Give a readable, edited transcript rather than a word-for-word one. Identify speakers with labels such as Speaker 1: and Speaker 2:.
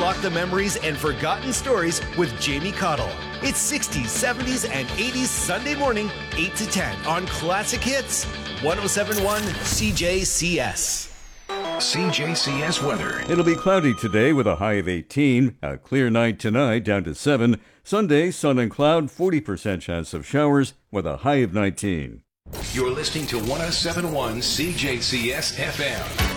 Speaker 1: unlock the memories and forgotten stories with Jamie Cottle. It's 60s, 70s, and 80s Sunday morning, 8 to 10 on Classic Hits, 107.1 CJCS.
Speaker 2: CJCS weather.
Speaker 3: It'll be cloudy today with a high of 18. A clear night tonight down to 7. Sunday, sun and cloud, 40% chance of showers with a high of 19.
Speaker 2: You're listening to 107.1 CJCS FM.